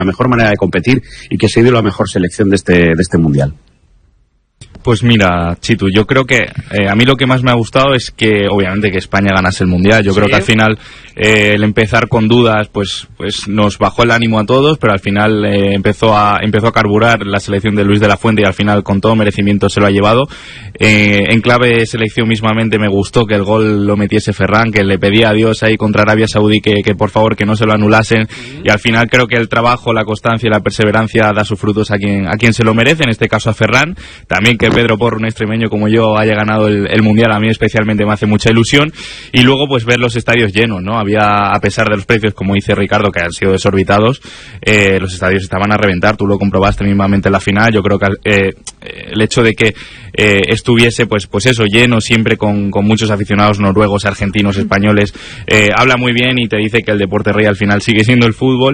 mejor manera de competir y que se ha ido la mejor selección de este mundial? Pues mira, Chitu, yo creo que a mí lo que más me ha gustado es que obviamente que España ganase el Mundial. Yo creo que al final el empezar con dudas pues nos bajó el ánimo a todos, pero al final empezó a carburar la selección de Luis de la Fuente y al final con todo merecimiento se lo ha llevado. En clave selección mismamente me gustó que el gol lo metiese Ferran, que le pedía a Dios ahí contra Arabia Saudí que por favor que no se lo anulasen, y al final creo que el trabajo, la constancia y la perseverancia da sus frutos a quien se lo merece, en este caso a Ferran. También que Pedro Porro, un extremeño como yo, haya ganado el Mundial, a mí especialmente me hace mucha ilusión. Y luego pues ver los estadios llenos, ¿no? Había, a pesar de los precios, como dice Ricardo, que han sido desorbitados, los estadios estaban a reventar. Tú lo comprobaste mismamente en la final. Yo creo que el hecho de que estuviese pues eso, lleno siempre con muchos aficionados noruegos, argentinos, españoles, habla muy bien y te dice que el deporte rey al final sigue siendo el fútbol.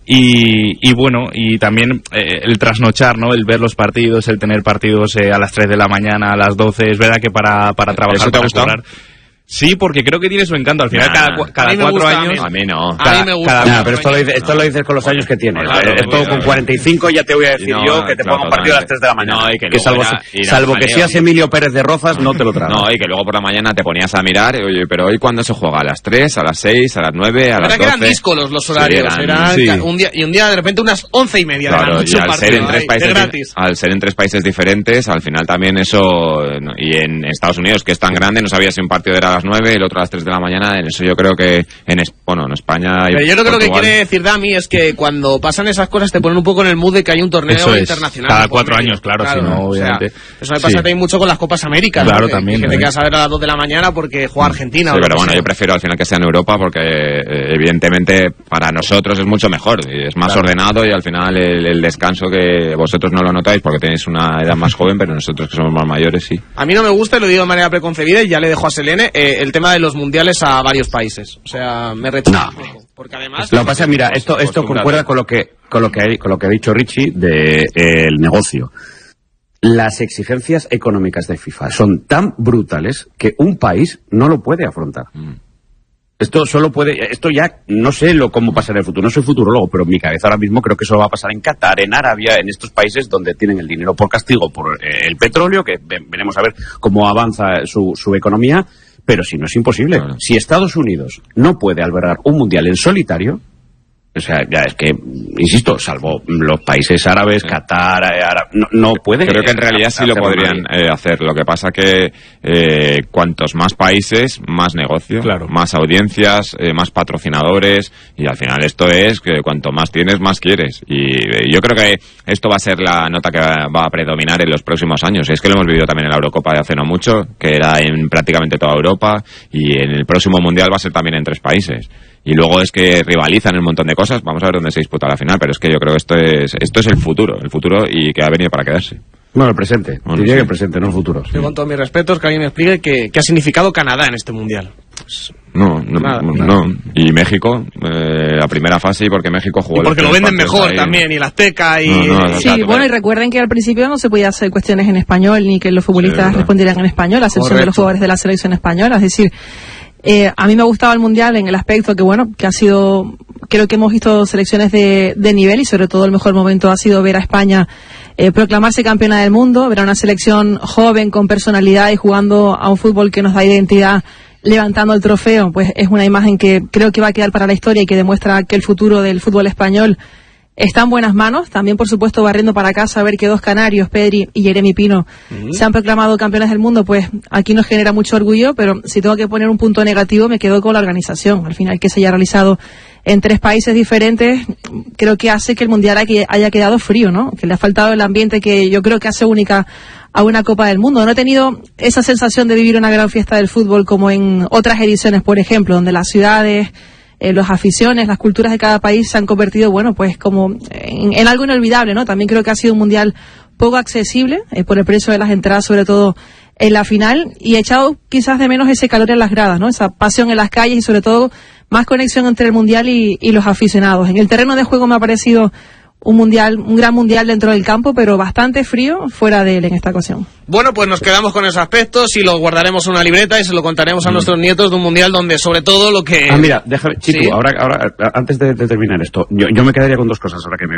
Y bueno, y también el trasnochar, ¿no? El ver los partidos, el tener partidos a las 3 de la mañana, a las 12, es verdad que para trabajar, ¿eso te ha gustado? Sí, porque creo que tiene su encanto. Al final, cada 4 años... A mí no. A mí me gusta. Pero esto lo dices con los años que tienes. Claro, esto con 45 ya te voy a decir yo que te pongo un partido a las 3 de la mañana. No, y que salvo que seas Emilio Pérez de Rozas, no te lo trago. No, y que luego por la mañana te ponías a mirar, oye, pero hoy ¿cuándo se juega? ¿A las 3, a las 6, a las 9, a las 12? Que eran díscolos los horarios. Un día de repente unas 11:30 de la noche. Y al ser en 3 países diferentes, al final también eso... Y en Estados Unidos, que es tan grande, no sabías si un partido era a las 9, el otro a las 3 de la mañana. En eso yo creo que en España... Pero yo creo que lo que quiere decir Dami es que cuando pasan esas cosas te ponen un poco en el mood de que hay un torneo internacional. Cada 4 años, claro, si no, obviamente. O sea, eso me pasa también mucho con las Copas Américas. Claro, ¿no? También. Que te quedas a ver a las 2 de la mañana porque juega Argentina. Sí, pero bueno, yo prefiero al final que sea en Europa porque evidentemente para nosotros es mucho mejor. Y es más ordenado y al final el descanso, que vosotros no lo notáis porque tenéis una edad más joven, pero nosotros que somos más mayores sí. A mí no me gusta, y lo digo de manera preconcebida, y ya le dejo a Selene, el tema de los mundiales a varios países. O sea, me rechaza un poco. Porque además... Lo que pasa, mira, esto concuerda con lo que ha dicho Richie del negocio. Las exigencias económicas de FIFA son tan brutales que un país no lo puede afrontar. Esto ya no sé cómo pasará en el futuro, no soy futurólogo, pero en mi cabeza ahora mismo creo que eso va a pasar en Qatar, en Arabia, en estos países donde tienen el dinero por castigo por el petróleo, que veremos a ver cómo avanza su economía, pero si no es imposible. Claro. Si Estados Unidos no puede albergar un mundial en solitario, o sea, ya es que, insisto, salvo los países árabes, Qatar, no pueden. Creo que en realidad sí lo podrían hacer. Lo que pasa que cuantos más países, más negocio, más audiencias, más patrocinadores, y al final esto es que cuanto más tienes, más quieres. Y yo creo que esto va a ser la nota que va a predominar en los próximos años. Es que lo hemos vivido también en la Eurocopa de hace no mucho, que era en prácticamente toda Europa, y en el próximo Mundial va a ser también en 3 países. Y luego es que rivalizan un montón de cosas. Vamos a ver dónde se disputa la final, pero es que yo creo que esto es el futuro y que ha venido para quedarse. Bueno, el presente. Diría que el presente, no el futuro. Yo con todos mis respetos, que alguien me explique qué ha significado Canadá en este mundial. Pues, no. Y México, la primera fase, y porque México jugó... Y porque lo venden mejor también, y el Azteca, y... Sí, bueno, y recuerden que al principio no se podía hacer cuestiones en español, ni que los futbolistas respondieran en español, a excepción de los jugadores de la selección española, es decir... a mí me ha gustado el Mundial en el aspecto que ha sido, creo que hemos visto selecciones de nivel, y sobre todo el mejor momento ha sido ver a España proclamarse campeona del mundo, ver a una selección joven, con personalidad y jugando a un fútbol que nos da identidad, levantando el trofeo. Pues es una imagen que creo que va a quedar para la historia y que demuestra que el futuro del fútbol español está en buenas manos. También, por supuesto, barriendo para casa, ver que 2 canarios, Pedri y Jeremy Pino, se han proclamado campeones del mundo, pues aquí nos genera mucho orgullo, pero si tengo que poner un punto negativo, me quedo con la organización. Al final, que se haya realizado en 3 países diferentes, creo que hace que el Mundial haya quedado frío, ¿no? Que le ha faltado el ambiente que yo creo que hace única a una Copa del Mundo. No he tenido esa sensación de vivir una gran fiesta del fútbol como en otras ediciones, por ejemplo, donde las ciudades... las aficiones, las culturas de cada país se han convertido, bueno, pues como en algo inolvidable, ¿no? También creo que ha sido un mundial poco accesible por el precio de las entradas, sobre todo en la final, y he echado quizás de menos ese calor en las gradas, ¿no? Esa pasión en las calles y sobre todo más conexión entre el mundial y los aficionados. En el terreno de juego me ha parecido un gran mundial dentro del campo, pero bastante frío fuera de él en esta ocasión. Bueno, pues nos quedamos con esos aspectos y los guardaremos en una libreta y se lo contaremos a nuestros nietos de un mundial donde sobre todo lo que... mira, déjame, Chico, ahora antes de terminar esto, yo me quedaría con 2 cosas ahora que me